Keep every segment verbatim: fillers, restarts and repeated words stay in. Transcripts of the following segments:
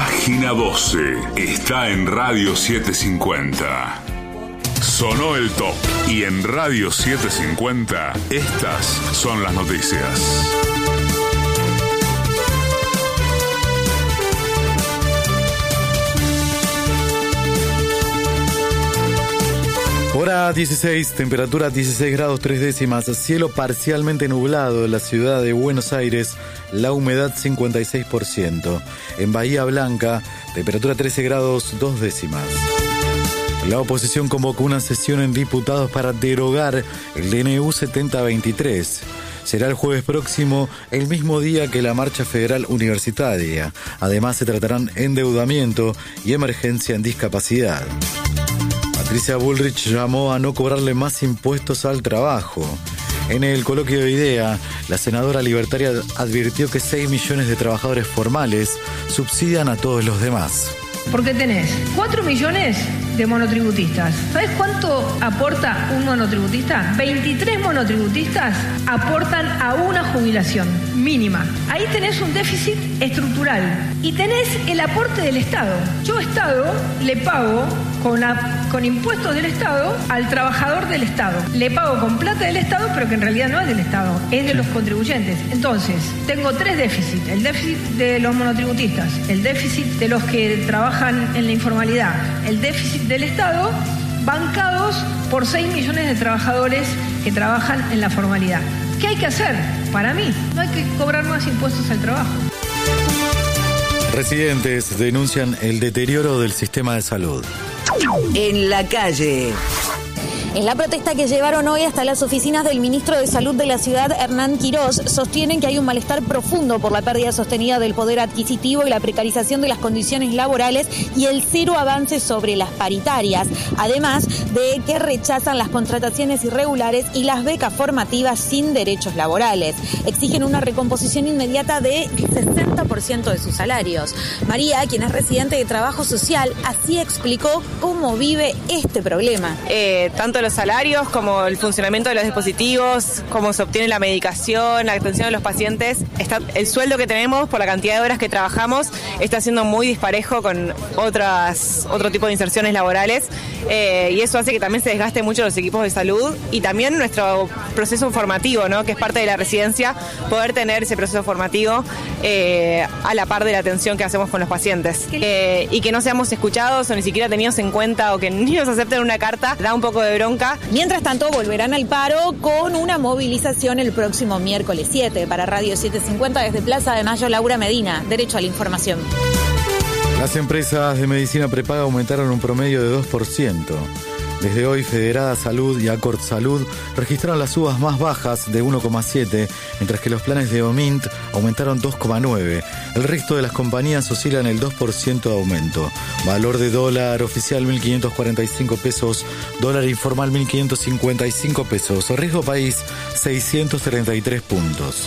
Página doce está en Radio setecientos cincuenta. Sonó el top y en Radio setecientos cincuenta estas son las noticias. Hora dieciséis, temperatura dieciséis grados tres décimas, cielo parcialmente nublado en la ciudad de Buenos Aires, la humedad cincuenta y seis por ciento. En Bahía Blanca, temperatura trece grados dos décimas. La oposición convocó una sesión en diputados para derogar el D N U setenta veintitrés. Será el jueves próximo, el mismo día que la marcha federal universitaria. Además, se tratarán endeudamiento y emergencia en discapacidad. Patricia Bullrich llamó a no cobrarle más impuestos al trabajo. En el coloquio de IDEA, la senadora libertaria advirtió que seis millones de trabajadores formales subsidian a todos los demás. Porque tenés cuatro millones de monotributistas. ¿Sabes cuánto aporta un monotributista? veintitrés monotributistas aportan a una jubilación mínima. Ahí tenés un déficit estructural y tenés el aporte del Estado. Yo, Estado, le pago con, a, con impuestos del Estado al trabajador del Estado. Le pago con plata del Estado, pero que en realidad no es del Estado, es de los contribuyentes. Entonces, tengo tres déficits. El déficit de los monotributistas, el déficit de los que trabajan en la informalidad, el déficit del Estado, bancados por seis millones de trabajadores que trabajan en la formalidad. ¿Qué hay que hacer? Para mí, no hay que cobrar más impuestos al trabajo. Residentes denuncian el deterioro del sistema de salud. En la calle. En la protesta que llevaron hoy hasta las oficinas del ministro de Salud de la ciudad, Hernán Quirós, sostienen que hay un malestar profundo por la pérdida sostenida del poder adquisitivo y la precarización de las condiciones laborales y el cero avance sobre las paritarias, además de que rechazan las contrataciones irregulares y las becas formativas sin derechos laborales. Exigen una recomposición inmediata del sesenta por ciento de sus salarios. María, quien es residente de Trabajo Social, así explicó cómo vive este problema. Eh, tanto los salarios como el funcionamiento de los dispositivos, cómo se obtiene la medicación, la atención de los pacientes. Está, el sueldo que tenemos por la cantidad de horas que trabajamos está siendo muy disparejo con otras otro tipo de inserciones laborales eh, y eso hace que también se desgaste mucho los equipos de salud y también nuestro proceso formativo, ¿no? Que es parte de la residencia, poder tener ese proceso formativo eh, a la par de la atención que hacemos con los pacientes eh, y que no seamos escuchados o ni siquiera tenidos en cuenta o que ni nos acepten una carta, da un poco de bronca. Mientras tanto, volverán al paro con una movilización el próximo miércoles siete. Para Radio setecientos cincuenta desde Plaza de Mayo, Laura Medina, Derecho a la Información. Las empresas de medicina prepaga aumentaron un promedio de dos por ciento. Desde hoy, Federada Salud y Accord Salud registraron las subas más bajas de uno coma siete, mientras que los planes de Omint aumentaron dos coma nueve. El resto de las compañías oscilan el dos por ciento de aumento. Valor de dólar oficial mil quinientos cuarenta y cinco pesos, dólar informal mil quinientos cincuenta y cinco pesos. Riesgo país seiscientos treinta y tres puntos.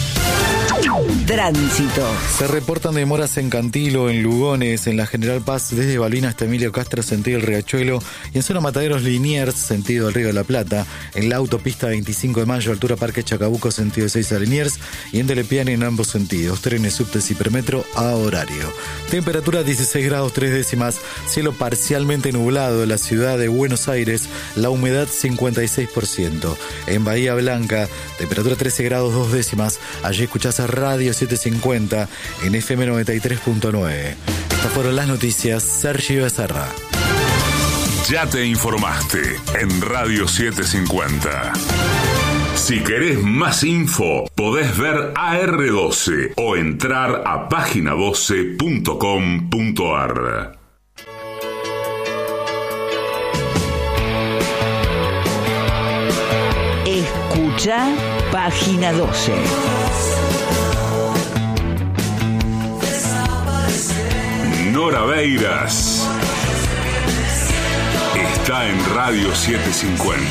Tránsito. Se reportan demoras en Cantilo, en Lugones, en la General Paz, desde Balbina hasta Emilio Castro, sentido el Riachuelo, y en zona Mataderos Liniers, sentido el Río de la Plata, en la autopista veinticinco de mayo, altura Parque Chacabuco, sentido seis a Liniers, y en Telepiane en ambos sentidos, trenes, subtes y permetro a horario. Temperatura dieciséis grados tres décimas, cielo parcialmente nublado en la ciudad de Buenos Aires, la humedad cincuenta y seis por ciento. En Bahía Blanca, temperatura trece grados dos décimas, allí escuchás a Radio setecientos cincuenta en F M noventa y tres punto nueve. Estas fueron las noticias. Sergio Becerra. Ya te informaste en Radio setecientos cincuenta. Si querés más info, podés ver A R doce o entrar a página doce punto com punto a r. Escucha Página doce. Nora Beiras está en Radio setecientos cincuenta.